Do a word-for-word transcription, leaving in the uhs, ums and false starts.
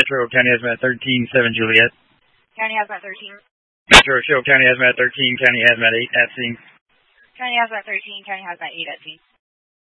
Metro, County Hazmat thirteen, seven Juliet. County Hazmat thirteen. Metro, show County Hazmat thirteen, County Hazmat eight at scene. County Hazmat thirteen, County Hazmat eight at scene.